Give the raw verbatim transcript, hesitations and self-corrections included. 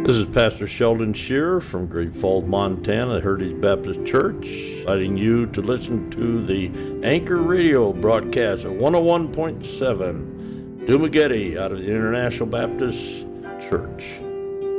This is Pastor Sheldon Shearer from Great Falls, Montana, Heritage Baptist Church, inviting you to listen to the Anchor Radio broadcast at one oh one point seven Dumagetti out of the International Baptist Church.